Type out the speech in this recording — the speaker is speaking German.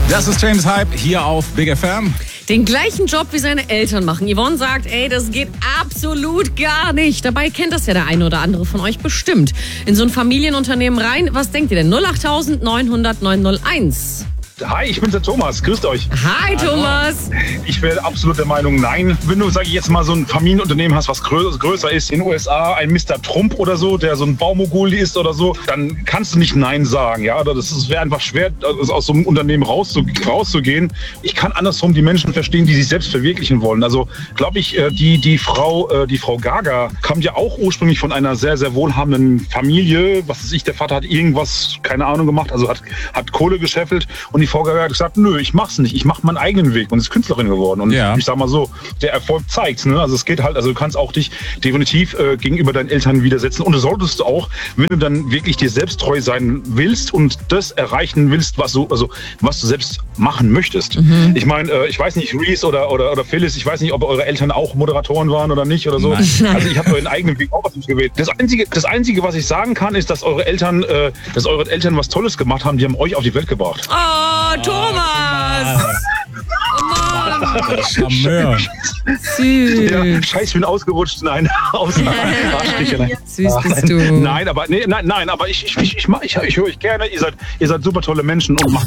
Das ist James Hype hier auf Big FM. Den gleichen Job wie seine Eltern machen. Yvonne sagt, ey, das geht absolut gar nicht. Dabei kennt das ja der eine oder andere von euch bestimmt. In so ein Familienunternehmen rein, was denkt ihr denn? 08900 901. Hi, ich bin der Thomas. Grüßt euch. Hi, Thomas. Ich wäre absolut der Meinung, nein. Wenn du, sage ich jetzt mal, so ein Familienunternehmen hast, was größer ist, in den USA, ein Mr. Trump oder so, der so ein Baumogul ist oder so, dann kannst du nicht Nein sagen. Ja, das wäre einfach schwer, aus so einem Unternehmen rauszugehen. Ich kann andersrum die Menschen verstehen, die sich selbst verwirklichen wollen. Also, glaube ich, die Frau Gaga kam ja auch ursprünglich von einer sehr, sehr wohlhabenden Familie. Was weiß ich, der Vater hat irgendwas, keine Ahnung, gemacht, also hat Kohle gescheffelt. Und die Frau Gaga hat gesagt, nö, ich mach's nicht, ich mach meinen eigenen Weg und ist Künstlerin geworden. Und ich sag mal so, der Erfolg zeigt's, ne? Also es geht halt, also du kannst auch dich definitiv gegenüber deinen Eltern widersetzen und du solltest auch, wenn du dann wirklich dir selbst treu sein willst und das erreichen willst, was du selbst machen möchtest. Mhm. Ich meine, ich weiß nicht, Reese oder Phyllis, ich weiß nicht, ob eure Eltern auch Moderatoren waren oder nicht oder so. Nein. Also ich habe euren eigenen Weg auch was gewählt. Das Einzige, was ich sagen kann, ist, dass eure Eltern was Tolles gemacht haben, die haben euch auf die Welt gebracht. Oh, Thomas! Oh Mann! Charmeur. Süß. Ja, Scheiße, ich bin ausgerutscht. Nein, Süß bist du. Nein, aber ich höre euch gerne. Ihr seid super tolle Menschen und macht